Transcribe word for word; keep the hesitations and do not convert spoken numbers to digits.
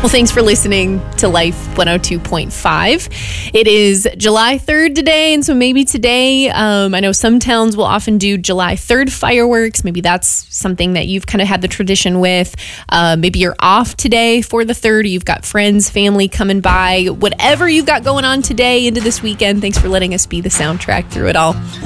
Well, thanks for listening to Life one oh two point five. It is July third today, and so maybe today, um, I know some towns will often do July third fireworks. Maybe that's something that you've kind of had the tradition with. Uh, maybe you're off today for the third, or you've got friends, family coming by. Whatever you've got going on today into this weekend, thanks for letting us be the soundtrack through it all.